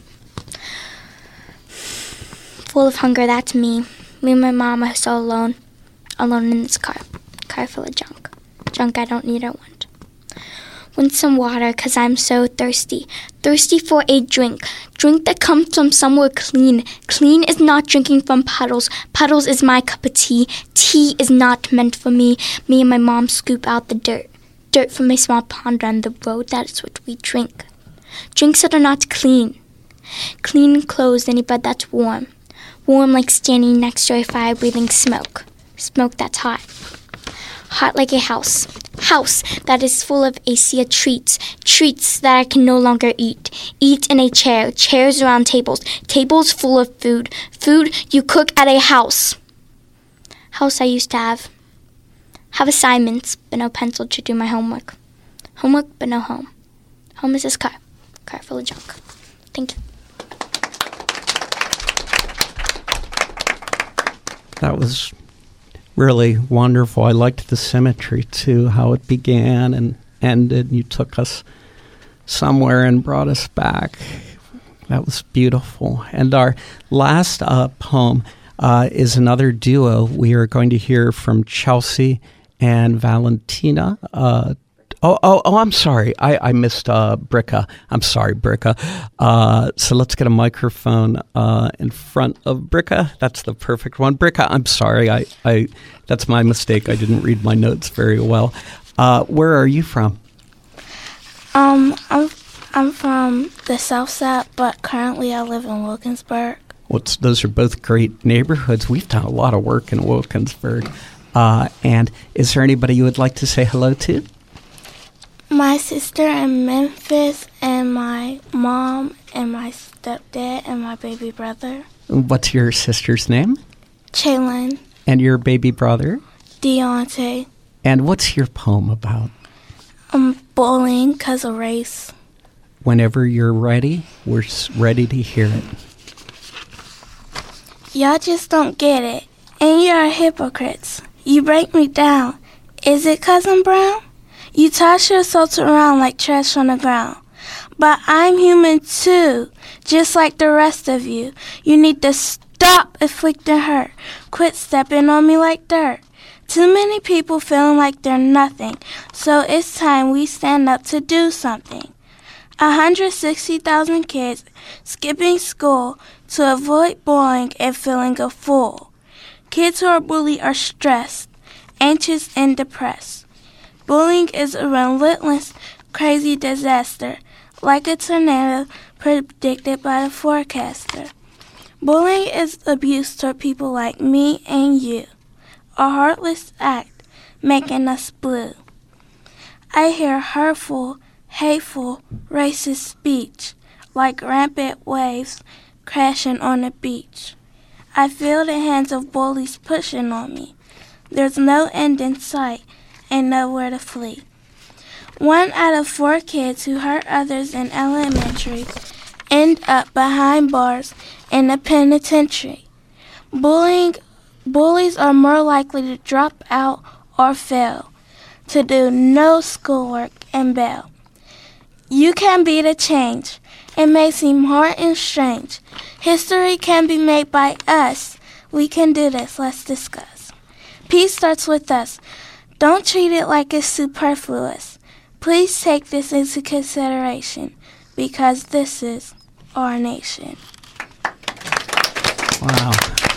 M: Full of hunger, that's me. Me and my mom are so alone. Alone in this car. Car full of junk. Junk I don't need or want. Want some water, 'cause I'm so thirsty. Thirsty for a drink. Drink that comes from somewhere clean. Clean is not drinking from puddles. Puddles is my cup of tea. Tea is not meant for me. Me and my mom scoop out the dirt. Dirt from a small pond on the road, that is what we drink. Drinks that are not clean. Clean clothes and a bed that's warm. Warm like standing next to a fire breathing smoke. Smoke that's hot. Hot like a house. House that is full of a sea of treats. Treats that I can no longer eat. Eat in a chair. Chairs around tables. Tables full of food. Food you cook at a house. House I used to have. Have assignments, but no pencil to do my homework. Homework, but no home. Home is this car. Car full of junk. Thank you.
E: That was really wonderful. I liked the symmetry, too, how it began and ended. You took us somewhere and brought us back. That was beautiful. And our last uh, poem uh, is another duo. We are going to hear from Chelsea and Valentina. Uh, oh, oh, oh, I'm sorry. I, I missed uh, Bricka. I'm sorry, Bricka. Uh, so let's get a microphone uh, in front of Bricka. That's the perfect one. Bricka, I'm sorry. I, I, that's my mistake. I didn't read my notes very well. Uh, where are you from?
J: Um, I'm I'm from the South Side, but currently I live in Wilkinsburg.
E: Well, it's, those are both great neighborhoods. We've done a lot of work in Wilkinsburg. Uh, and is there anybody you would like to say hello to?
J: My sister in Memphis, and my mom, and my stepdad, and my baby brother.
E: What's your sister's name?
J: Chaylin.
E: And your baby brother?
J: Deontay.
E: And what's your poem about?
J: Um, bullying because of race.
E: Whenever you're ready, we're ready to hear it.
J: Y'all just don't get it. And you're hypocrites. You break me down. Is it 'cause I'm brown? You toss your salts around like trash on the ground. But I'm human too, just like the rest of you. You need to stop inflicting hurt. Quit stepping on me like dirt. Too many people feeling like they're nothing. So it's time we stand up to do something. one hundred sixty thousand kids skipping school to avoid bullying and feeling a fool. Kids who are bullied are stressed, anxious, and depressed. Bullying is a relentless, crazy disaster, like a tornado predicted by the forecaster. Bullying is abuse toward people like me and you, a heartless act making us blue. I hear hurtful, hateful, racist speech, like rampant waves crashing on the beach. I feel the hands of bullies pushing on me. There's no end in sight and nowhere to flee. One out of four kids who hurt others in elementary end up behind bars in a penitentiary. Bullying, bullies are more likely to drop out or fail, to do no schoolwork and bail. You can be the change. It may seem hard and strange. History can be made by us. We can do this. Let's discuss. Peace starts with us. Don't treat it like it's superfluous. Please take this into consideration, because this is our nation.
E: Wow.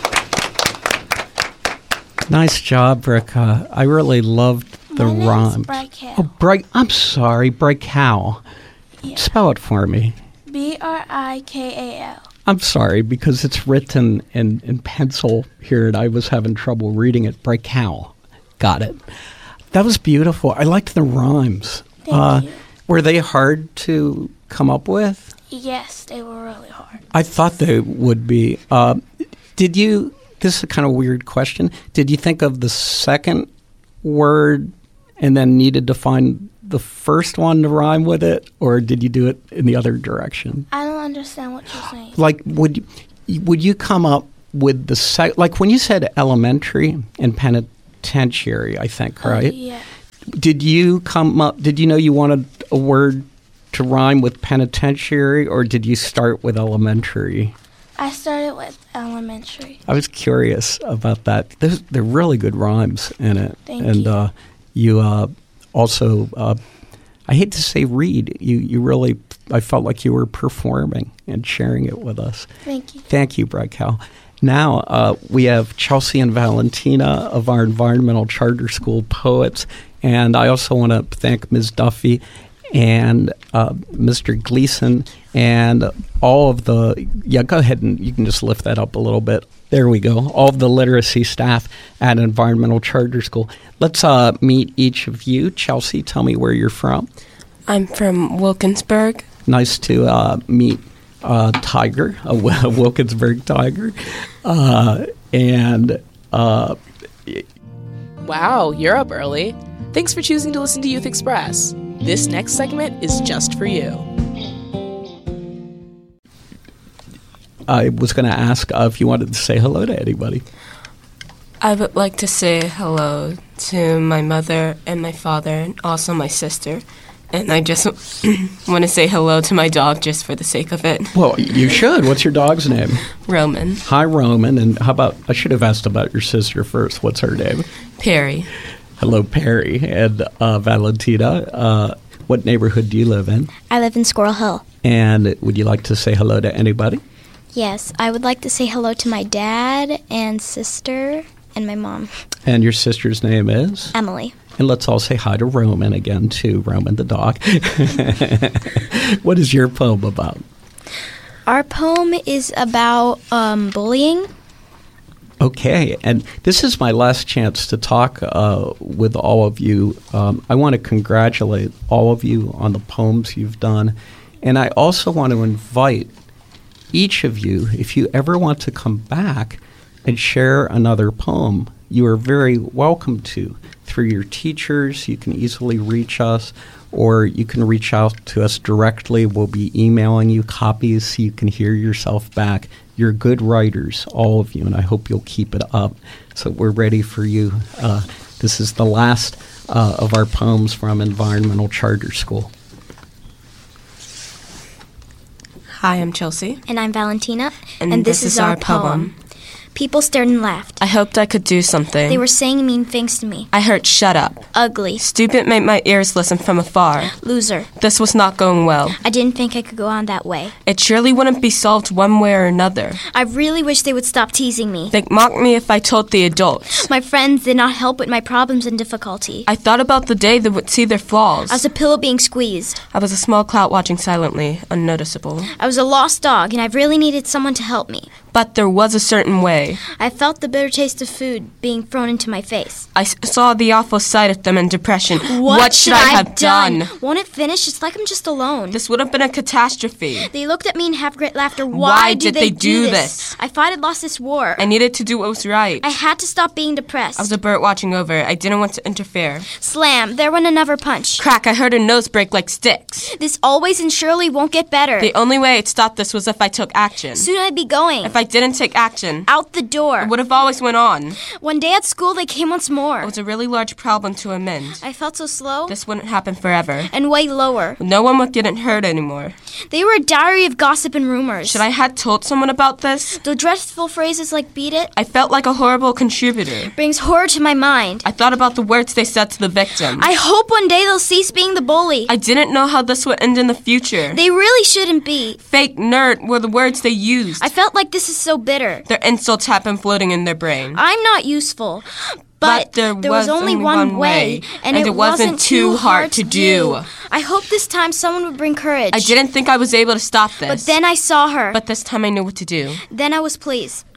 E: Nice job, Bricka. I really loved the
J: My name
E: rhyme.
J: is Bright
E: Oh, Bright. I'm sorry, Bright Cow.
J: Yeah.
E: Spell it for me.
J: B R I K A L.
E: I'm sorry, because it's written in, in pencil here, and I was having trouble reading it. Bright Cow. Got it. That was beautiful. I liked the rhymes.
J: Thank
E: uh,
J: you.
E: Were they hard to come up with?
J: Yes, they were really hard.
E: I thought they would be. Uh, did you, this is a kind of weird question, did you think of the second word and then needed to find the first one to rhyme with it, or did you do it in the other direction?
J: I don't understand what you're saying.
E: Like, would would you come up with the sec- like when you said elementary and penitentiary, I think, right?
J: Oh, yeah.
E: Did you come up? Did you know you wanted a word to rhyme with penitentiary, or did you start with elementary?
J: I started with elementary.
E: I was curious about that. There's, they're really good rhymes in it.
J: Thank
E: and,
J: you.
E: Uh, you uh, also, uh, I hate to say read, you, you really, I felt like you were performing and sharing it with us.
J: Thank you.
E: Thank you, Brad Cal. Now uh, we have Chelsea and Valentina of our Environmental Charter School poets. And I also want to thank Miz Duffy and uh, Mister Gleason and all of the, yeah, go ahead and you can just lift that up a little bit. There we go. All of the literacy staff at Environmental Charter School. Let's uh, meet each of you. Chelsea, tell me where you're from.
N: I'm from Wilkinsburg.
E: Nice to uh, meet uh, Tiger, a Wilkinsburg Tiger. Uh, and uh,
O: wow, you're up early. Thanks for choosing to listen to Youth Express. This next segment is just for you.
E: I was going to ask uh, if you wanted to say hello to anybody.
N: I would like to say hello to my mother and my father and also my sister. And I just want to say hello to my dog just for the sake of it.
E: Well, you should. What's your dog's name?
N: Roman.
E: Hi, Roman. And how about, I should have asked about your sister first. What's her name?
N: Perry.
E: Hello, Perry. And uh, Valentina, uh, what neighborhood do you live in?
K: I live in Squirrel Hill.
E: And would you like to say hello to anybody?
K: Yes, I would like to say hello to my dad and sister and my mom.
E: And your sister's name is?
K: Emily.
E: And let's all say hi to Roman again, too, Roman the dog. What is your poem about?
K: Our poem is about um, bullying.
E: Okay, and this is my last chance to talk uh, with all of you. Um, I want to congratulate all of you on the poems you've done, and I also want to invite each of you, if you ever want to come back and share another poem, you are very welcome to. Through your teachers, you can easily reach us, or you can reach out to us directly. We'll be emailing you copies so you can hear yourself back. You're good writers, all of you, and I hope you'll keep it up. So we're ready for you. Uh, this is the last uh, of our poems from Environmental Charter School.
N: Hi, I'm Chelsea.
K: And I'm Valentina.
N: And,
K: and this,
N: this
K: is, is our, our poem. poem. People stared and laughed.
N: I hoped I could do something.
K: They were saying mean things to me.
N: I heard shut up.
K: Ugly.
N: Stupid made my ears listen from afar.
K: Loser.
N: This was not going well.
K: I didn't think I could go on that way.
N: It surely wouldn't be solved one way or another.
K: I really wish they would stop teasing me.
N: They'd mock me if I told the adults.
K: My friends did not help with my problems and difficulty.
N: I thought about the day they would see their flaws.
K: I was a pillow being squeezed.
N: I was a small clout watching silently, unnoticeable.
K: I was a lost dog, and I really needed someone to help me.
N: But there was a certain way.
K: I felt the bitter taste of food being thrown into my face.
N: I s- saw the awful sight of them in depression.
K: What,
N: what should, should I have done?
K: done? Won't it finish? It's like I'm just alone.
N: This would have been a catastrophe.
K: They looked at me and have great laughter. Why,
N: Why
K: did
N: did
K: they,
N: they
K: do,
N: do
K: this?
N: this?
K: I thought I'd lost this war.
N: I needed to do what was right.
K: I had to stop being depressed.
N: I was a bird watching over. I didn't want to interfere.
K: Slam. There went another punch.
N: Crack. I heard a nose break like sticks.
K: This always and surely won't get better.
N: The only way I'd stop this was if I took action.
K: Soon I'd be going.
N: If I didn't take action,
K: out the door.
N: It would have always went on.
K: One day at school, they came once more.
N: It was a really large problem to amend.
K: I felt so slow.
N: This wouldn't happen forever.
K: And way lower.
N: No one would get hurt anymore.
K: They were a diary of gossip and rumors.
N: Should I have told someone about this?
K: The dreadful phrases like beat it.
N: I felt like a horrible contributor.
K: Brings horror to my mind.
N: I thought about the words they said to the victim.
K: I hope one day they'll cease being the bully.
N: I didn't know how this would end in the future.
K: They really shouldn't be.
N: Fake nerd were the words they used.
K: I felt like this is so bitter.
N: Their insults had been floating in their brain.
K: I'm not useful. But,
N: but there,
K: there
N: was,
K: was only
N: only
K: one,
N: one
K: way,
N: way,
K: and,
N: and
K: it,
N: it wasn't,
K: wasn't
N: too hard to do.
K: do. I hope this time someone would bring courage.
N: I didn't think I was able to stop this.
K: But then I saw her.
N: But this time I knew what to do.
K: Then I was pleased.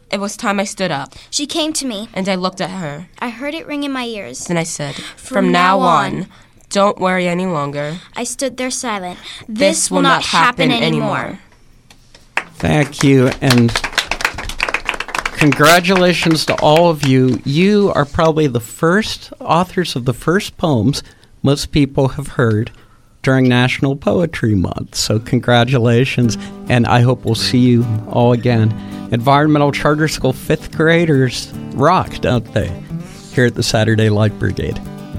N: It was time I stood up.
P: She came to me.
N: And I looked at her.
P: I heard it ring in my ears.
N: Then I said,
P: From,
N: From now on,
P: on,
N: don't worry any longer.
P: I stood there silent. This,
N: This
P: will
N: will
P: not
N: not happen
P: happen anymore.
E: Thank you, and congratulations to all of you. You are probably the first authors of the first poems most people have heard during National Poetry Month. So congratulations, and I hope we'll see you all again. Environmental Charter School fifth graders rock, don't they? Here at the Saturday Light Brigade.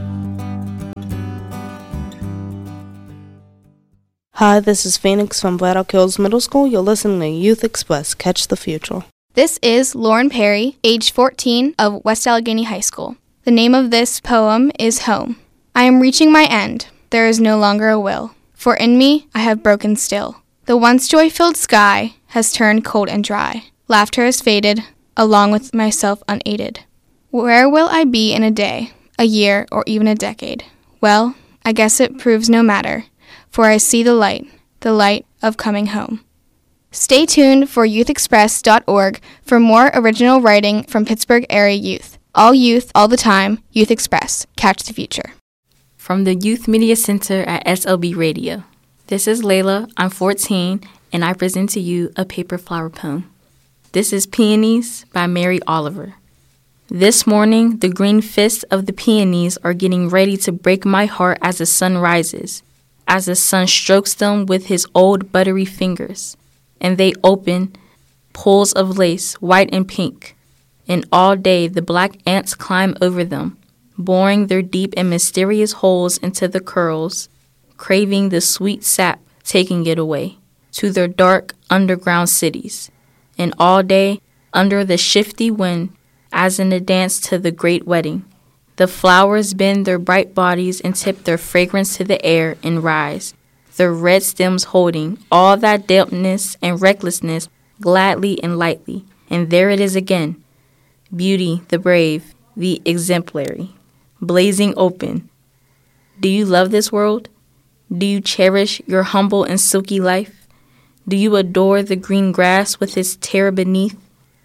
Q: Hi, this is Phoenix from Black Elk Hills Middle School. You're listening to Youth Express. Catch the future.
R: This is Lauren Perry, age fourteen, of West Allegheny High School. The name of this poem is Home. I am reaching my end. There is no longer a will. For in me I have broken still. The once joy-filled sky has turned cold and dry. Laughter has faded, along with myself unaided. Where will I be in a day, a year, or even a decade? Well, I guess it proves no matter, for I see the light, the light of coming home. Stay tuned for youth express dot org for more original writing from Pittsburgh area youth. All youth, all the time, Youth Express. Catch the future.
S: From the Youth Media Center at S L B Radio. This is Layla, I'm fourteen, and I present to you a paper flower poem. This is Peonies by Mary Oliver. This morning, the green fists of the peonies are getting ready to break my heart as the sun rises, as the sun strokes them with his old buttery fingers, and they open, pools of lace, white and pink, and all day the black ants climb over them, boring their deep and mysterious holes into the curls, craving the sweet sap, taking it away to their dark underground cities. And all day, under the shifty wind, as in a dance to the great wedding, the flowers bend their bright bodies and tip their fragrance to the air and rise, their red stems holding all that dampness and recklessness gladly and lightly. And there it is again, beauty, the brave, the exemplary, blazing open. Do you love this world? Do you cherish your humble and silky life? Do you adore the green grass with its terror beneath?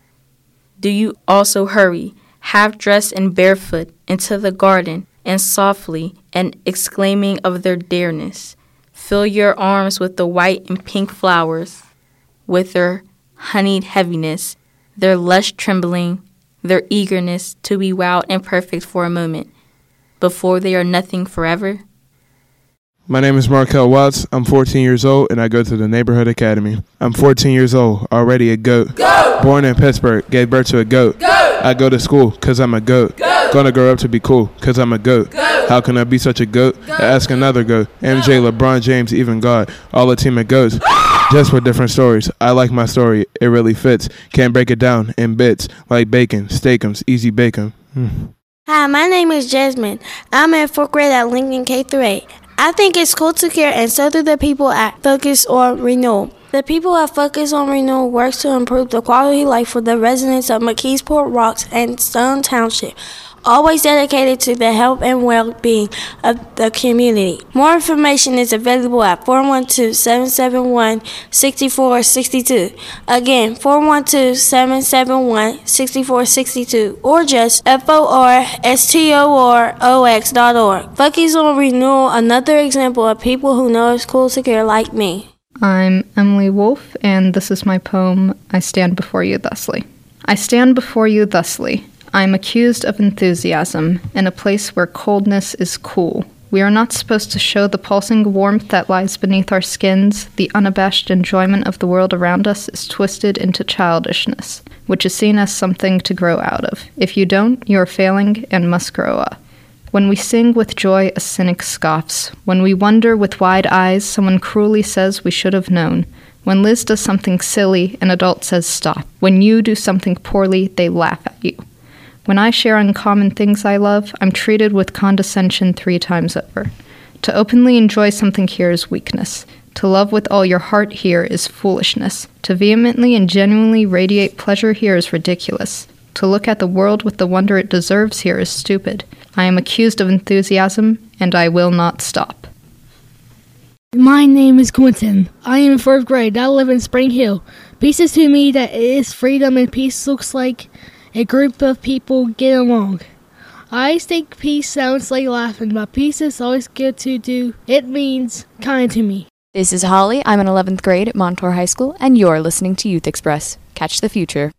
S: Do you also hurry, half-dressed and barefoot, into the garden, and softly, and exclaiming of their dearness, fill your arms with the white and pink flowers, with their honeyed heaviness, their lush trembling, their eagerness to be wild and perfect for a moment, before they are nothing forever?
T: My name is Markel Watts. I'm fourteen years old, and I go to the Neighborhood Academy. I'm fourteen years old, already a goat. Goat! Born in Pittsburgh, gave birth to a goat. Goat! I go to school because I'm a goat. Goat! Gonna grow up to be cool because I'm a goat. Goat! How can I be such a goat? Goat! Ask another goat. M J, LeBron James, even God. All a team of goats. Just for different stories. I like my story. It really fits. Can't break it down in bits. Like bacon, steakums, easy bacon. Mm.
J: Hi, my name is Jasmine. I'm in fourth grade at Lincoln K through eight. I think it's cool to care, and so do the people at Focus on Renewal. The people at Focus on Renewal works to improve the quality of life for the residents of McKeesport Rocks and Stone Township, always dedicated to the health and well-being of the community. More information is available at four one two, seven seven one, six four six two. Again, four one two, seven seven one, six four six two, or just F O R S T O R O X dot org. Focus on Renewal, another example of people who know it's cool to care like me.
U: I'm Emily Wolfe, and this is my poem, I Stand Before You Thusly. I stand before you thusly. I am accused of enthusiasm in a place where coldness is cool. We are not supposed to show the pulsing warmth that lies beneath our skins. The unabashed enjoyment of the world around us is twisted into childishness, which is seen as something to grow out of. If you don't, you are failing and must grow up. When we sing with joy, a cynic scoffs. When we wonder with wide eyes, someone cruelly says we should have known. When Liz does something silly, an adult says stop. When you do something poorly, they laugh at you. When I share uncommon things I love, I'm treated with condescension three times over. To openly enjoy something here is weakness. To love with all your heart here is foolishness. To vehemently and genuinely radiate pleasure here is ridiculous. To look at the world with the wonder it deserves here is stupid. I am accused of enthusiasm, and I will not stop.
V: My name is Quentin. I am in fourth grade. I live in Spring Hill.
A: Peace is to me that it is freedom, and peace looks like a group of people get along. I always think peace sounds like laughing, but peace is always good to do. It means kind to me.
V: This is Holly. I'm in eleventh grade at Montour High School, and you're listening to Youth Express. Catch the future.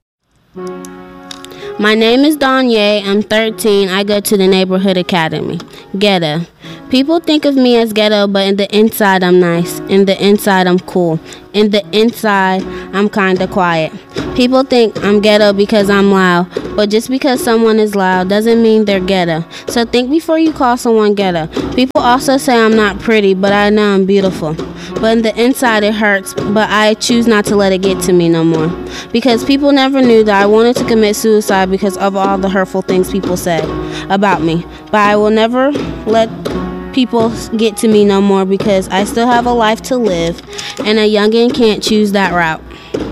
W: My name is Danye. I'm thirteen. I go to the Neighborhood Academy. Ghetto. People think of me as ghetto, but in the inside I'm nice. In the inside I'm cool. In the inside I'm kinda quiet. People think I'm ghetto because I'm loud, but just because someone is loud doesn't mean they're ghetto. So think before you call someone ghetto. People also say I'm not pretty, but I know I'm beautiful. But in the inside it hurts, but I choose not to let it get to me no more. Because people never knew that I wanted to commit suicide because of all the hurtful things people said about me. But I will never let people get to me no more because I still have a life to live, and a youngin' can't choose that route.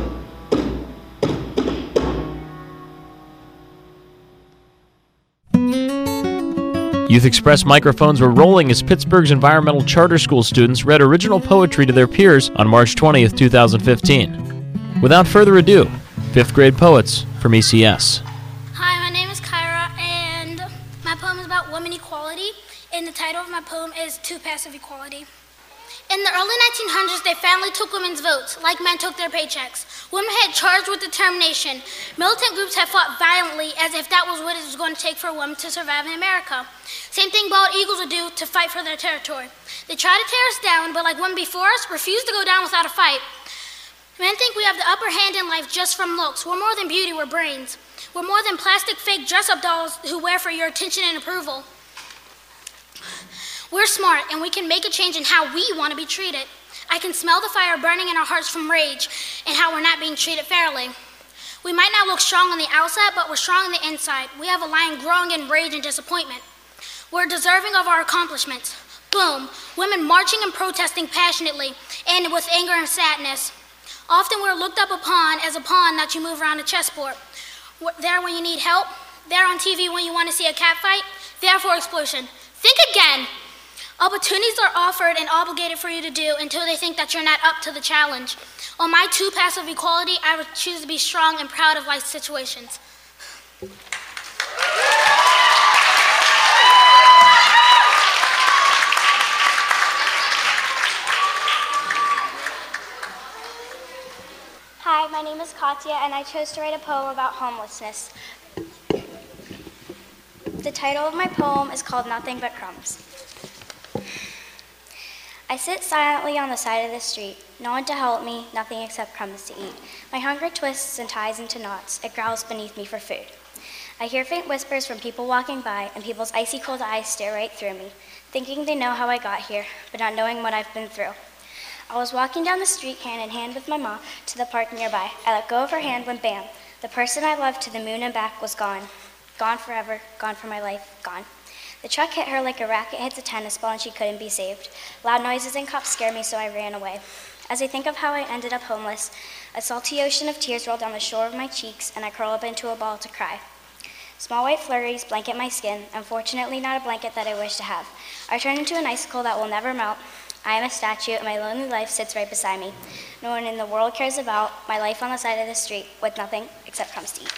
X: Youth Express microphones were rolling as Pittsburgh's environmental charter school students read original poetry to their peers on March twentieth, twenty fifteen. Without further ado, fifth grade poets from E C S.
Y: Hi, my name is Kyra, and my poem is about women equality, and the title of my poem is To Passive Equality. In the early nineteen hundreds, they finally took women's votes, like men took their paychecks. Women had charged with determination. Militant groups had fought violently as if that was what it was going to take for a woman to survive in America. Same thing bald eagles would do to fight for their territory. They tried to tear us down, but like women before us, refused to go down without a fight. Men think we have the upper hand in life just from looks. We're more than beauty, we're brains. We're more than plastic fake dress-up dolls who wear for your attention and approval. We're smart, and we can make a change in how we want to be treated. I can smell the fire burning in our hearts from rage and how we're not being treated fairly. We might not look strong on the outside, but we're strong on the inside. We have a lion growing in rage and disappointment. We're deserving of our accomplishments. Boom, women marching and protesting passionately and with anger and sadness. Often we're looked up upon as a pawn that you move around a chessboard. We're there when you need help, there on T V when you want to see a cat fight, there for explosion. Think again. Opportunities are offered and obligated for you to do until they think that you're not up to the challenge. On my two passive equality, I would choose to be strong and proud of life situations. Hi, my name is Katya, and I chose to write a poem about homelessness. The title of my poem is called Nothing But Crumbs. I sit silently on the side of the street, no one to help me, nothing except crumbs to eat. My hunger twists and ties into knots, it growls beneath me for food. I hear faint whispers from people walking by, and people's icy cold eyes stare right through me, thinking they know how I got here, but not knowing what I've been through. I was walking down the street hand in hand with my mom to the park nearby. I let go of her hand when bam, the person I loved to the moon and back was gone. Gone forever, gone for my life, gone. The truck hit her like a racket hits a tennis ball and she couldn't be saved. Loud noises and cops scared me, so I ran away. As I think of how I ended up homeless, a salty ocean of tears roll down the shore of my cheeks and I curl up into a ball to cry. Small white flurries blanket my skin, unfortunately not a blanket that I wish to have. I turn into an icicle that will never melt. I am a statue and my lonely life sits right beside me. No one in the world cares about my life on the side of the street with nothing except crumbs to eat.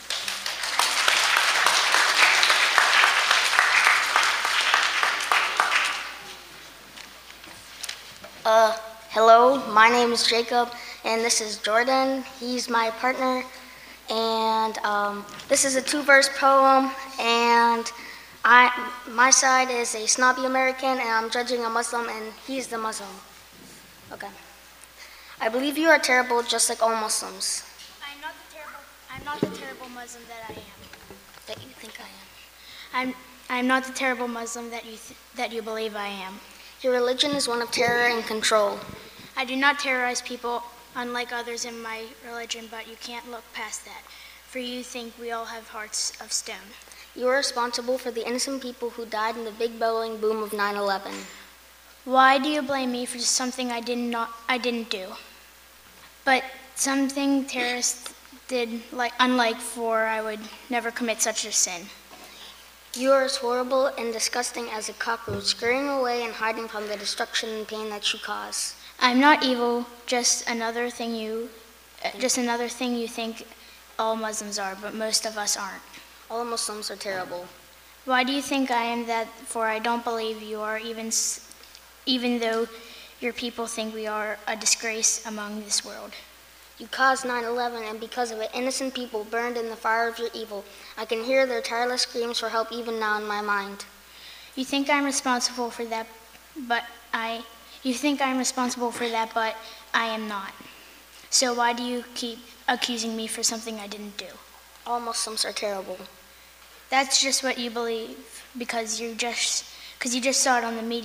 Z: Uh, hello, my name is Jacob, and this is Jordan. He's my partner, and um, this is a two-verse poem, and I, my side is a snobby American, and I'm judging a Muslim, and he's the Muslim. Okay. I believe you are terrible, just like all Muslims.
Y: I'm not the terrible, I'm not the terrible Muslim that I am.
Z: That you think I am.
Y: I'm, I'm not the terrible Muslim that you, th- that you believe I am.
Z: Your religion is one of terror and control.
Y: I do not terrorize people, unlike others in my religion, but you can't look past that, for you think we all have hearts of stone.
Z: You are responsible for the innocent people who died in the big bellowing boom of nine eleven.
Y: Why do you blame me for something I did not, I didn't do? But something terrorists did, like, unlike for I would never commit such a sin.
Z: You are as horrible and disgusting as a cockroach, scurrying away and hiding from the destruction and pain that you cause.
Y: I'm not evil, just another thing you,
M: just another thing you think all Muslims are, but most of us aren't.
Z: All Muslims are terrible.
M: Why do you think I am that? For I don't believe you are, even s- even though your people think we are a disgrace among this world.
Z: You caused nine eleven, and because of it, innocent people burned in the fire of your evil. I can hear their tireless screams for help even now in my mind.
M: You think I'm responsible for that, but I. You think I'm responsible for that, but I am not. So why do you keep accusing me for something I didn't do?
Z: All Muslims are terrible.
M: That's just what you believe because you just because you just saw it on the media.